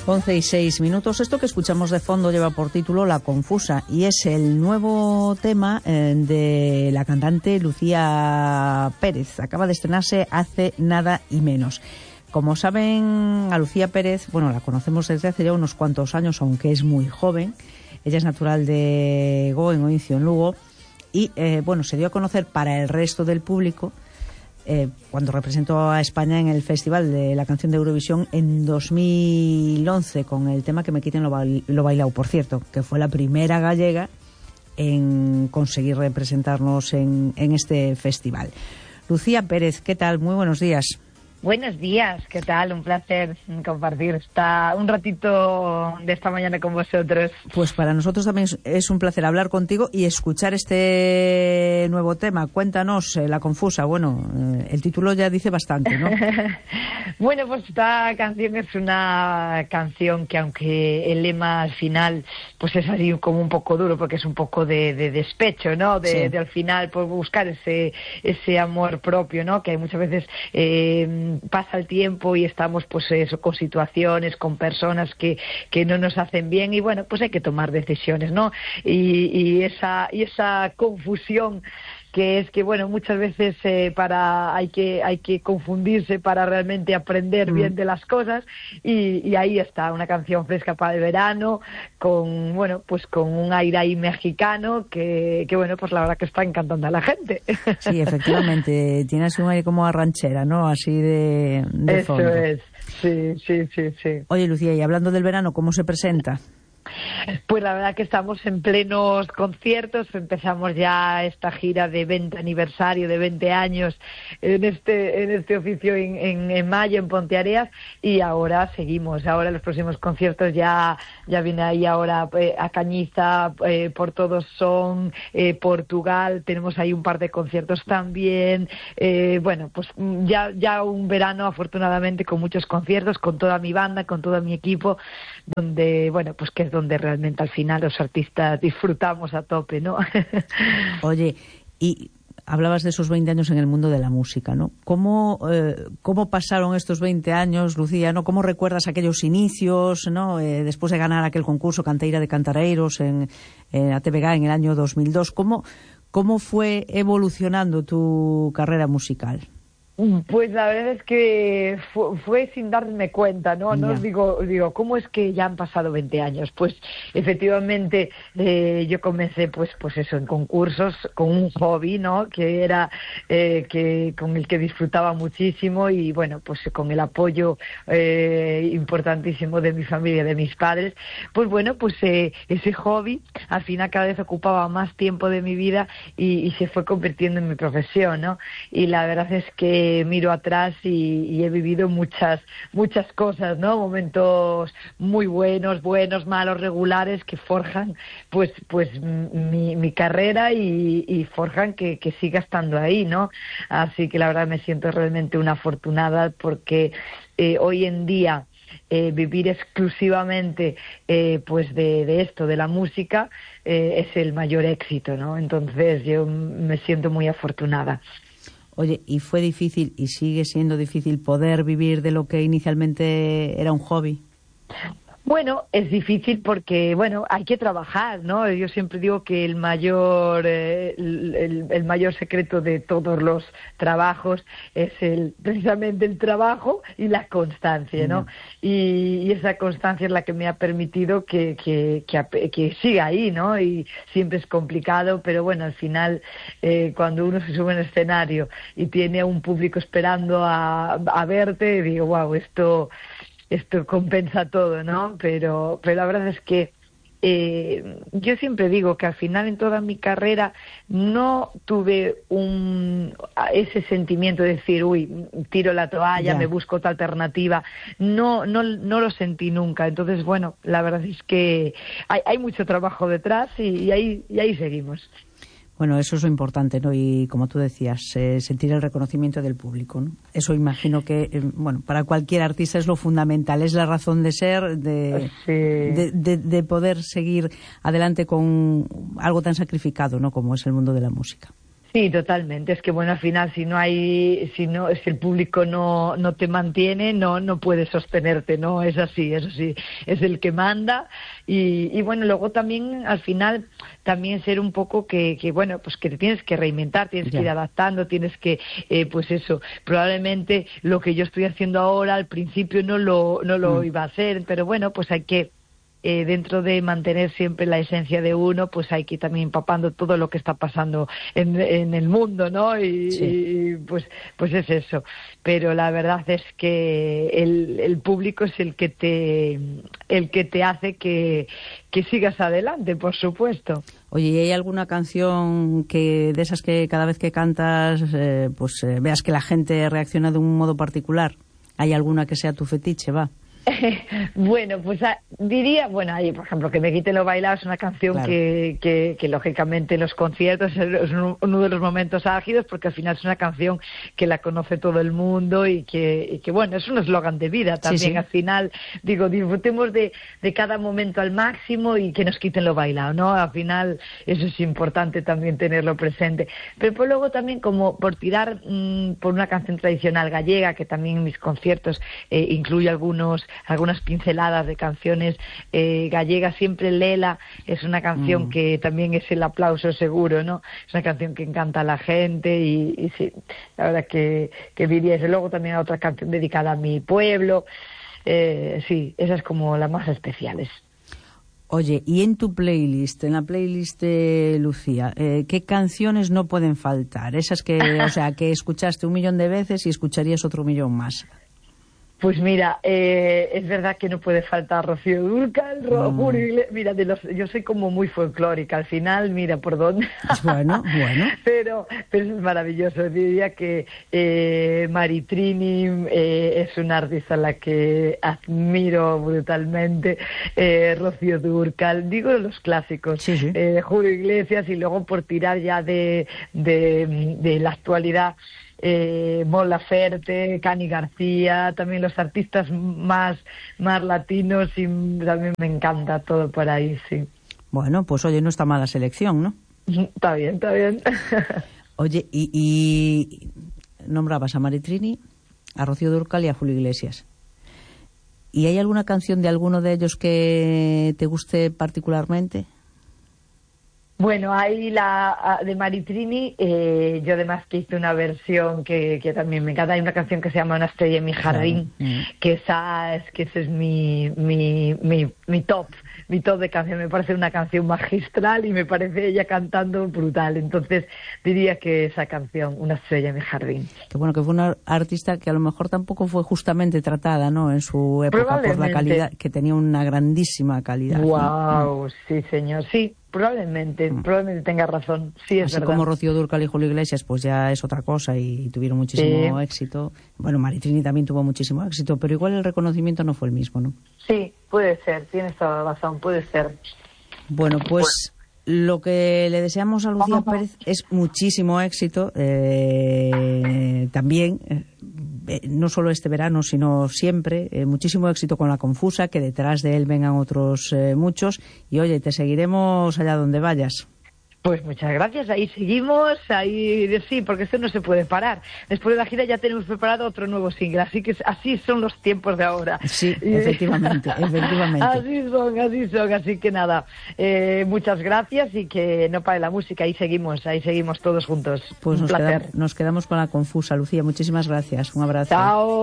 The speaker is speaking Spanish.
11:06. Esto que escuchamos de fondo lleva por título La Confusa y es el nuevo tema de la cantante Lucía Pérez. Acaba de estrenarse hace nada y menos. Como saben, a Lucía Pérez, bueno, la conocemos desde hace ya unos cuantos años, aunque es muy joven. Ella es natural de Goo, en Oincio, en Lugo, y se dio a conocer para el resto del público cuando representó a España en el Festival de la Canción de Eurovisión en 2011 con el tema Que me quiten lo bailao, por cierto, que fue la primera gallega en conseguir representarnos en este festival. Lucía Pérez, ¿qué tal? Muy buenos días. Buenos días, ¿qué tal? Un placer compartir un ratito de esta mañana con vosotros. Pues para nosotros también es un placer hablar contigo y escuchar este nuevo tema. Cuéntanos, La Confusa. Bueno, el título ya dice bastante, ¿no? Bueno, pues esta canción es una canción que, aunque el lema al final pues es así como un poco duro, porque es un poco de despecho, ¿no? Sí. De al final pues buscar ese amor propio, ¿no? Que hay muchas veces pasa el tiempo y estamos pues eso, con situaciones, con personas que no nos hacen bien y bueno, pues hay que tomar decisiones, ¿no? Y esa confusión que es que bueno, muchas veces hay que confundirse para realmente aprender bien de las cosas y ahí está una canción fresca para el verano con un aire ahí mexicano que bueno, pues la verdad que está encantando a la gente. Sí, efectivamente, tiene así un aire como a ranchera, ¿no? Así de fondo. Eso es, sí. Oye, Lucía, y hablando del verano, ¿cómo se presenta? Pues la verdad que estamos en plenos conciertos, empezamos ya esta gira de 20 aniversario, de 20 años en este oficio en mayo en Ponteareas y ahora seguimos, ahora los próximos conciertos ya viene ahí ahora a Cañiza, por Todos Son, Portugal, tenemos ahí un par de conciertos también, pues ya un verano afortunadamente con muchos conciertos, con toda mi banda, con todo mi equipo, donde pues que es donde realmente al final los artistas disfrutamos a tope, ¿no? Oye, y hablabas de esos 20 años en el mundo de la música, ¿no? ¿Cómo pasaron estos 20 años, Lucía, ¿no? ¿Cómo recuerdas aquellos inicios, ¿no? Después de ganar aquel concurso Canteira de Cantareiros en ATVG en el año 2002, ¿cómo fue evolucionando tu carrera musical? Pues la verdad es que fue sin darme cuenta, ¿no? No os digo, ¿cómo es que ya han pasado 20 años? Pues efectivamente yo comencé pues eso, en concursos, con un hobby, ¿no? Que era con el que disfrutaba muchísimo y bueno, pues con el apoyo importantísimo de mi familia, de mis padres, pues bueno, pues ese hobby al final cada vez ocupaba más tiempo de mi vida y se fue convirtiendo en mi profesión, ¿no? Y la verdad es que miro atrás y he vivido muchas cosas, ¿no? Momentos muy buenos, malos, regulares, que forjan pues mi carrera y forjan que siga estando ahí, ¿no? Así que la verdad me siento realmente una afortunada porque hoy en día vivir exclusivamente pues de esto, de la música, es el mayor éxito, ¿no? Entonces yo me siento muy afortunada. Oye, ¿y fue difícil y sigue siendo difícil poder vivir de lo que inicialmente era un hobby? Bueno, es difícil porque, hay que trabajar, ¿no? Yo siempre digo que el mayor secreto de todos los trabajos es precisamente el trabajo y la constancia, ¿no? Y esa constancia es la que me ha permitido que siga ahí, ¿no? Y siempre es complicado, pero bueno, al final, cuando uno se sube en el escenario y tiene a un público esperando a verte, digo, wow, esto compensa todo, ¿no? Pero la verdad es que yo siempre digo que al final en toda mi carrera no tuve ese sentimiento de decir, tiro la toalla, me busco otra alternativa. No lo sentí nunca. Entonces, bueno, la verdad es que hay mucho trabajo detrás y ahí seguimos. Bueno, eso es lo importante, ¿no? Y como tú decías, sentir el reconocimiento del público, ¿no? Eso imagino que, para cualquier artista es lo fundamental, es la razón de ser, de poder seguir adelante con algo tan sacrificado, ¿no? Como es el mundo de la música. Sí, totalmente. Es que bueno, al final si el público no te mantiene, no puedes sostenerte, ¿no? Es así, eso sí, es el que manda. Y bueno, luego también al final también ser un poco que bueno, pues que te tienes que reinventar, tienes que ir adaptando, tienes que pues eso, probablemente lo que yo estoy haciendo ahora al principio no lo iba a hacer, pero bueno, pues hay que dentro de mantener siempre la esencia de uno, pues hay que ir también empapando todo lo que está pasando en el mundo, ¿no? Y pues es eso. Pero la verdad es que el público es el que te hace que sigas adelante, por supuesto. Oye, ¿y hay alguna canción de esas que cada vez que cantas veas que la gente reacciona de un modo particular? ¿Hay alguna que sea tu fetiche, va? Bueno, pues diría, ahí, por ejemplo, que me quiten lo bailado es una canción claro. que lógicamente en los conciertos es uno de los momentos álgidos, porque al final es una canción que la conoce todo el mundo y que bueno, es un eslogan de vida también. Sí. Al final, digo, disfrutemos de cada momento al máximo y que nos quiten lo bailado, ¿no? Al final eso es importante también tenerlo presente. Pero pues luego también como por tirar por una canción tradicional gallega, que también en mis conciertos incluye algunas pinceladas de canciones gallegas, siempre Lela es una canción que también es el aplauso seguro, ¿no? Es una canción que encanta a la gente y sí, la verdad que diría eso. Luego también hay otra canción dedicada a mi pueblo, sí, esas como las más especiales. Oye, y en la playlist de Lucía, ¿qué canciones no pueden faltar? Esas que escuchaste 1.000.000 de veces y escucharías otro 1.000.000 más. Pues mira, es verdad que no puede faltar Rocío Dúrcal, mira, yo soy como muy folclórica, al final, mira por dónde. Bueno. Pero es maravilloso, diría que Maritrini es una artista a la que admiro brutalmente, Rocío Dúrcal, digo los clásicos, sí. Julio Iglesias, y luego por tirar ya de la actualidad, Mon Laferte, Cani García, también los artistas más latinos, y también me encanta todo por ahí, sí. Bueno, pues oye, no está mala selección, ¿no? Está bien. Oye, y nombrabas a Maritrini, a Rocío Dúrcal y a Julio Iglesias. ¿Y hay alguna canción de alguno de ellos que te guste particularmente? Bueno, hay la de Maritrini, yo además que hice una versión que también me encanta. Hay una canción que se llama Una estrella en mi jardín, que ese es mi top de canción. Me parece una canción magistral y me parece ella cantando brutal. Entonces diría que esa canción, Una estrella en mi jardín. Que bueno, que fue una artista que a lo mejor tampoco fue justamente tratada, ¿no? En su época por la calidad, que tenía una grandísima calidad. Wow, ¿no? Sí, señor, sí. Probablemente tenga razón, sí, es así verdad. Como Rocío Dúrcal y Julio Iglesias, pues ya es otra cosa y tuvieron muchísimo éxito. Bueno, Maritrini también tuvo muchísimo éxito, pero igual el reconocimiento no fue el mismo, ¿no? Sí, puede ser, tienes toda la razón, puede ser. Bueno, pues lo que le deseamos a Lucía Pérez es muchísimo éxito, también, no solo este verano, sino siempre, muchísimo éxito con La Confusa, que detrás de él vengan otros muchos, y oye, te seguiremos allá donde vayas. Pues muchas gracias, ahí seguimos, sí, porque esto no se puede parar. Después de la gira ya tenemos preparado otro nuevo single, así que así son los tiempos de ahora. Sí, efectivamente. Así son, así que nada, muchas gracias y que no pare la música, ahí seguimos todos juntos. Pues un placer. Nos quedamos con La Confusa, Lucía, muchísimas gracias, un abrazo. Chao.